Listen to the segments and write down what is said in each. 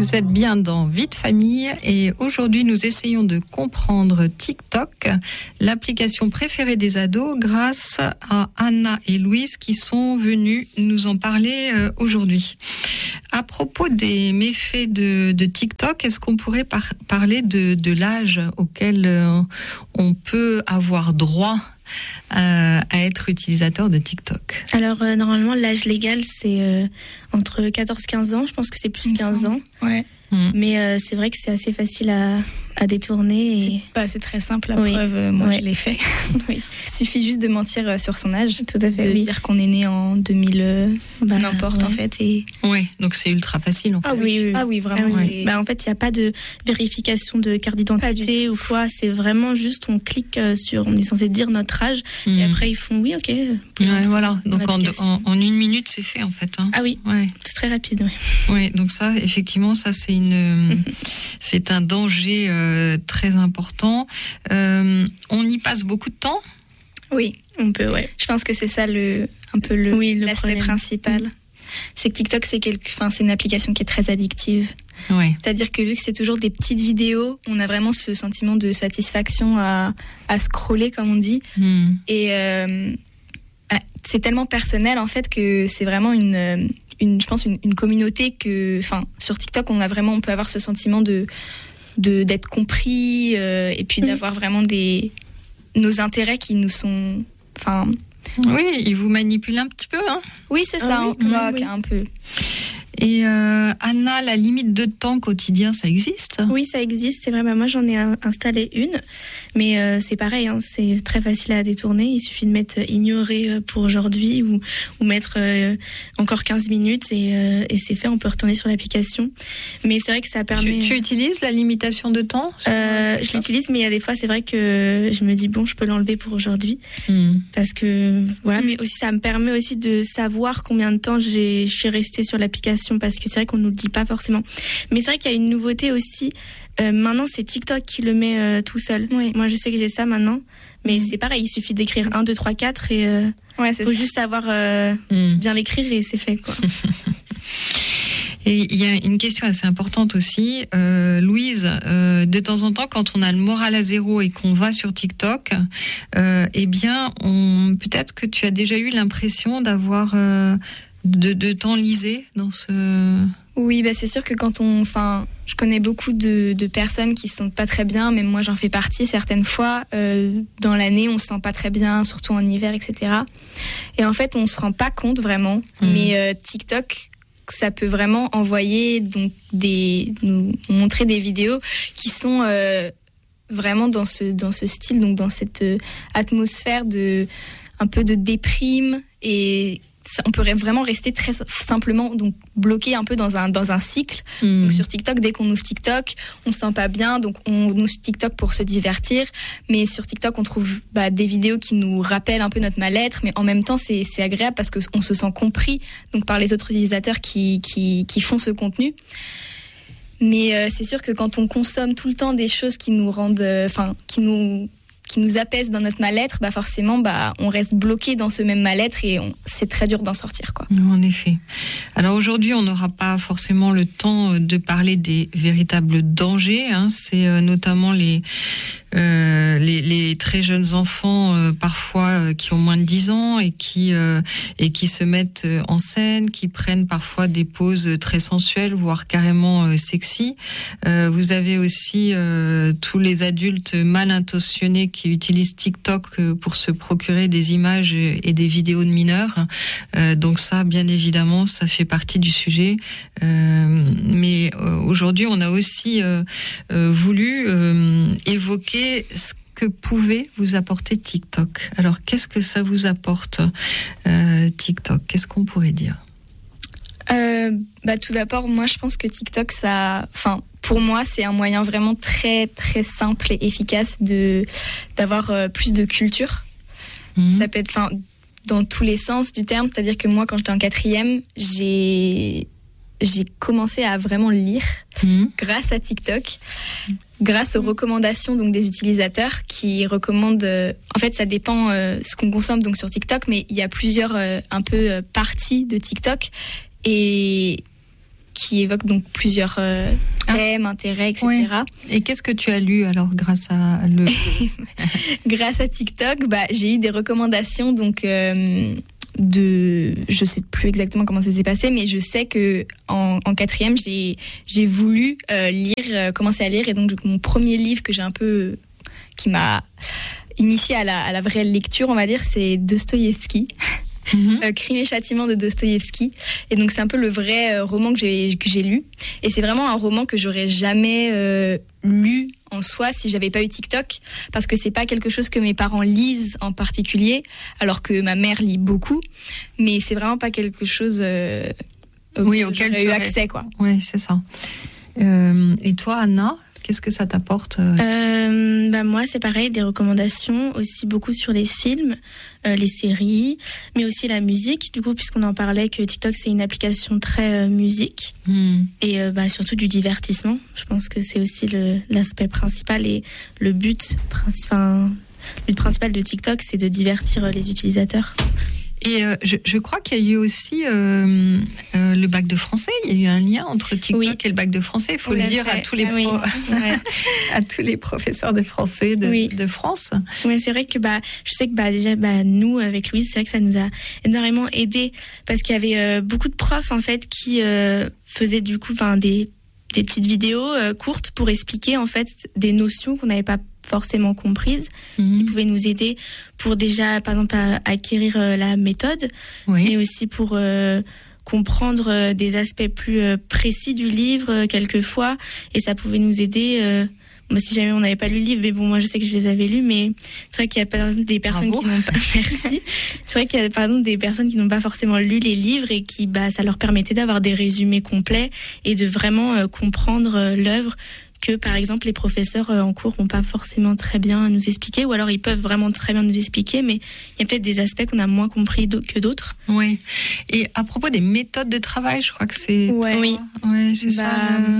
Vous êtes bien dans Vie de famille et aujourd'hui nous essayons de comprendre TikTok, l'application préférée des ados, grâce à Anna et Louise qui sont venues nous en parler aujourd'hui. À propos des méfaits de TikTok, est-ce qu'on pourrait parler de l'âge auquel on peut avoir droit à être utilisateur de TikTok? Alors normalement l'âge légal c'est entre 14-15 ans, je pense que c'est plus 15 ans. Ouais. Mais c'est vrai que c'est assez facile à détourner. C'est très simple, la preuve, moi je l'ai fait. Oui. Il suffit juste de mentir sur son âge, tout à fait, de dire qu'on est né en 2000, n'importe en fait. Et... Oui, donc c'est ultra facile en fait. Ah oui, vraiment. C'est... en fait, il n'y a pas de vérification de carte d'identité ou quoi, c'est vraiment juste on clique sur, on est censé dire notre âge et après ils font oui, ok. Ouais, voilà, donc en 1 minute c'est fait en fait. Hein. Ah oui, c'est très rapide. Oui, donc ça, effectivement, ça c'est un danger très important. On y passe beaucoup de temps? Oui, on peut, ouais. Je pense que c'est ça l'aspect principal. C'est que TikTok, c'est une application qui est très addictive. Ouais. C'est-à-dire que vu que c'est toujours des petites vidéos, on a vraiment ce sentiment de satisfaction à scroller, comme on dit. Et c'est tellement personnel, en fait, que c'est vraiment je pense une communauté sur TikTok, on peut avoir ce sentiment d'être compris et puis d'avoir vraiment nos intérêts qui nous sont... Oui, ils vous manipulent un petit peu, hein? Oui, c'est ça, un peu. Et Anna, la limite de temps quotidien, ça existe? Oui, ça existe, c'est vrai. Moi, j'en ai installé une, mais c'est pareil, hein, c'est très facile à détourner. Il suffit de mettre ignorer pour aujourd'hui ou mettre encore 15 minutes et c'est fait. On peut retourner sur l'application. Mais c'est vrai que ça permet... Tu utilises la limitation de temps? Je l'utilise, mais il y a des fois, c'est vrai que je me dis, bon, je peux l'enlever pour aujourd'hui. Parce que, voilà, mais aussi, ça me permet aussi de savoir combien de temps je suis restée sur l'application, parce que c'est vrai qu'on nous le dit pas forcément. Mais c'est vrai qu'il y a une nouveauté aussi. Maintenant, c'est TikTok qui le met tout seul. Oui. Moi, je sais que j'ai ça maintenant, mais c'est pareil. Il suffit d'écrire 1, 2, 3, 4 et faut juste savoir bien l'écrire et c'est fait, quoi. Et il y a une question assez importante aussi, Louise, de temps en temps, quand on a le moral à zéro et qu'on va sur TikTok, peut-être que tu as déjà eu l'impression d'avoir de t'enliser dans ce... Oui, c'est sûr que je connais beaucoup de personnes qui se sentent pas très bien, même moi j'en fais partie certaines fois. Dans l'année, on se sent pas très bien, surtout en hiver, etc. Et en fait, on se rend pas compte vraiment, mais TikTok, ça peut vraiment envoyer nous montrer des vidéos qui sont vraiment dans ce style, donc dans cette atmosphère un peu de déprime, et on pourrait vraiment rester très simplement donc bloqué un peu dans un cycle. Donc sur TikTok, dès qu'on ouvre TikTok, on se sent pas bien, donc on ouvre TikTok pour se divertir, mais sur TikTok on trouve des vidéos qui nous rappellent un peu notre mal-être, mais en même temps c'est agréable parce qu'on se sent compris donc par les autres utilisateurs qui font ce contenu. Mais c'est sûr que quand on consomme tout le temps des choses qui nous rendent qui nous apaise dans notre mal-être, forcément, on reste bloqué dans ce même mal-être et c'est très dur d'en sortir, quoi. En effet. Alors aujourd'hui, on n'aura pas forcément le temps de parler des véritables dangers. Hein. C'est notamment les très jeunes enfants, parfois qui ont moins de 10 ans et qui se mettent en scène, qui prennent parfois des poses très sensuelles, voire carrément sexy. Vous avez aussi tous les adultes mal intentionnés qui utilisent TikTok pour se procurer des images et des vidéos de mineurs. Donc ça, bien évidemment, ça fait partie du sujet. Mais aujourd'hui, on a aussi voulu évoquer ce que pouvait vous apporter TikTok. Alors, qu'est-ce que ça vous apporte, TikTok? Qu'est-ce qu'on pourrait dire? Tout d'abord, moi, je pense que TikTok, pour moi, c'est un moyen vraiment très, très simple et efficace d'avoir plus de culture. Ça peut être, dans tous les sens du terme. C'est-à-dire que moi, quand j'étais en 4e, j'ai commencé à vraiment lire grâce à TikTok, grâce aux recommandations donc des utilisateurs qui recommandent. En fait, ça dépend ce qu'on consomme donc sur TikTok, mais il y a plusieurs parties de TikTok et qui évoque donc plusieurs thèmes, intérêts, etc. Oui. Et qu'est-ce que tu as lu alors grâce à Grâce à TikTok, j'ai eu des recommandations donc je sais plus exactement comment ça s'est passé, mais je sais que en 4e j'ai voulu commencer à lire, et donc mon premier livre que qui m'a initié à la vraie lecture, on va dire, c'est Dostoïevski. Crime et châtiment de Dostoïevski, et donc c'est un peu le vrai roman que j'ai lu, et c'est vraiment un roman que j'aurais jamais lu en soi si j'avais pas eu TikTok, parce que c'est pas quelque chose que mes parents lisent en particulier, alors que ma mère lit beaucoup, mais c'est vraiment pas quelque chose auquel j'aurais eu accès, quoi. Oui, c'est ça. Et toi, Anna, qu'est-ce que ça t'apporte? Moi, c'est pareil, des recommandations, aussi beaucoup sur les films, les séries, mais aussi la musique, du coup, puisqu'on en parlait, que TikTok, c'est une application très musique, et surtout du divertissement. Je pense que c'est aussi l'aspect principal, et le but principal de TikTok, c'est de divertir les utilisateurs. Et je crois qu'il y a eu aussi le bac de français. Il y a eu un lien entre TikTok et le bac de français. Il faut le dire à tous les à tous les professeurs de français de France. Oui, c'est vrai que je sais que déjà nous avec Louise, c'est vrai que ça nous a énormément aidé, parce qu'il y avait beaucoup de profs en fait qui faisaient du coup des petites vidéos courtes pour expliquer en fait des notions qu'on n'avait pas forcément comprises, qui pouvaient nous aider pour déjà, par exemple, à acquérir la méthode, mais aussi pour comprendre des aspects plus précis du livre quelquefois, et ça pouvait nous aider. Moi, si jamais on n'avait pas lu le livre, mais bon, moi je sais que je les avais lus, mais c'est vrai qu'il y a par exemple des personnes qui n'ont pas. Merci. C'est vrai qu'il y a par exemple des personnes qui n'ont pas forcément lu les livres, et qui, ça leur permettait d'avoir des résumés complets et de vraiment comprendre l'œuvre, que par exemple les professeurs en cours vont pas forcément très bien nous expliquer, ou alors ils peuvent vraiment très bien nous expliquer, mais il y a peut-être des aspects qu'on a moins compris que d'autres. Oui. Et à propos des méthodes de travail, je crois que c'est oui, c'est ça.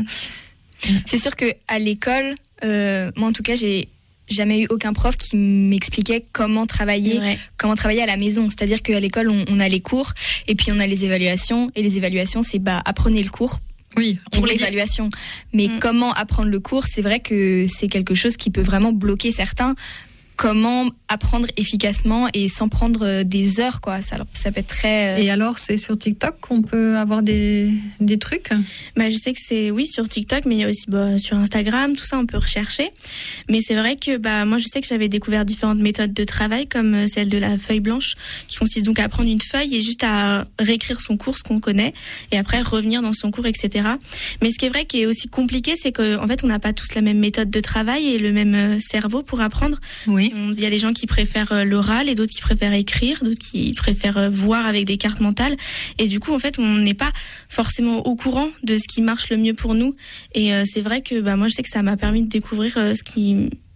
C'est sûr que à l'école, moi en tout cas, j'ai jamais eu aucun prof qui m'expliquait comment travailler à la maison. C'est-à-dire qu'à l'école, on a les cours, et puis on a les évaluations, et les évaluations, c'est apprenez le cours. Oui, pour l'évaluation. Mais comment apprendre le cours, c'est vrai que c'est quelque chose qui peut vraiment bloquer certains. Comment apprendre efficacement et sans prendre des heures, quoi. Ça peut être très... Et alors, c'est sur TikTok qu'on peut avoir des trucs ? Je sais que c'est, sur TikTok, mais il y a aussi sur Instagram, tout ça, on peut rechercher. Mais c'est vrai que moi, je sais que j'avais découvert différentes méthodes de travail, comme celle de la feuille blanche, qui consiste donc à prendre une feuille et juste à réécrire son cours, ce qu'on connaît, et après revenir dans son cours, etc. Mais ce qui est vrai, qui est aussi compliqué, c'est qu'en fait, on n'a pas tous la même méthode de travail et le même cerveau pour apprendre. Oui. Il y a des gens qui préfèrent l'oral, et d'autres qui préfèrent écrire, d'autres qui préfèrent voir avec des cartes mentales. Et du coup, en fait, on n'est pas forcément au courant de ce qui marche le mieux pour nous. Et c'est vrai que moi, je sais que ça m'a permis de découvrir ce qui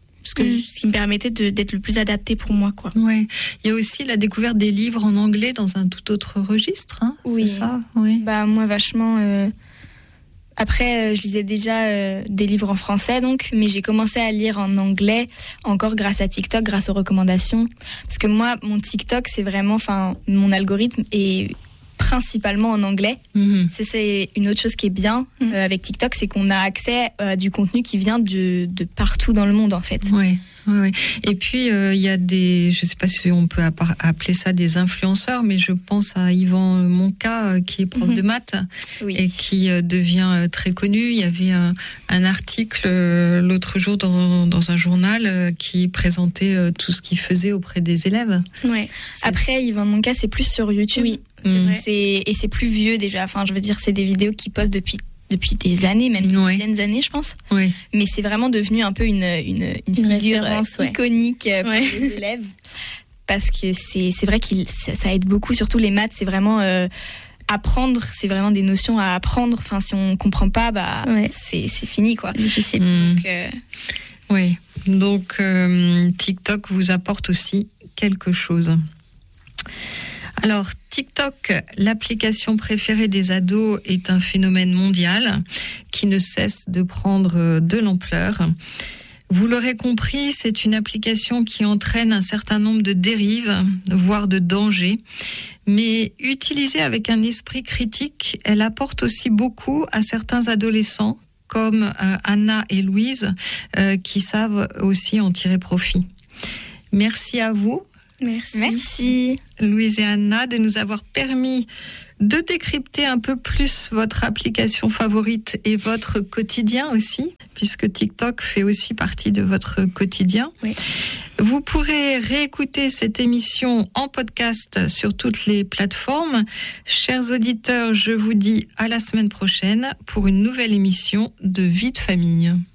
me permettait d'être le plus adapté pour moi, quoi. Ouais. Il y a aussi la découverte des livres en anglais dans un tout autre registre, hein, oui. C'est ça, oui. Moi, vachement... Après, je lisais déjà des livres en français, mais j'ai commencé à lire en anglais, encore grâce à TikTok, grâce aux recommandations. Parce que moi, mon TikTok, c'est vraiment... mon algorithme est principalement en anglais. C'est une autre chose qui est bien avec TikTok, c'est qu'on a accès à du contenu qui vient de partout dans le monde, en fait. Oui. Et puis, il y a je ne sais pas si on peut appeler ça des influenceurs, mais je pense à Yvan Monca, qui est prof de maths, et qui devient très connu. Il y avait un article l'autre jour dans un journal qui présentait tout ce qu'il faisait auprès des élèves. Ouais. Après, Yvan Monca, c'est plus sur YouTube. Oui. Et c'est plus vieux déjà. Je veux dire, c'est des vidéos qui postent depuis des années, même des dizaines d'années, je pense. Oui. Mais c'est vraiment devenu un peu une figure iconique pour les élèves. Parce que c'est vrai que ça aide beaucoup, surtout les maths. C'est vraiment apprendre, c'est vraiment des notions à apprendre. Si on ne comprend pas, c'est fini, quoi. C'est difficile. Oui. Donc, TikTok vous apporte aussi quelque chose. Alors, TikTok, l'application préférée des ados, est un phénomène mondial qui ne cesse de prendre de l'ampleur. Vous l'aurez compris, c'est une application qui entraîne un certain nombre de dérives, voire de dangers. Mais utilisée avec un esprit critique, elle apporte aussi beaucoup à certains adolescents, comme Anna et Louise, qui savent aussi en tirer profit. Merci à vous. Merci. Louise et Anna, de nous avoir permis de décrypter un peu plus votre application favorite et votre quotidien aussi, puisque TikTok fait aussi partie de votre quotidien. Oui. Vous pourrez réécouter cette émission en podcast sur toutes les plateformes. Chers auditeurs, je vous dis à la semaine prochaine pour une nouvelle émission de Vie de famille.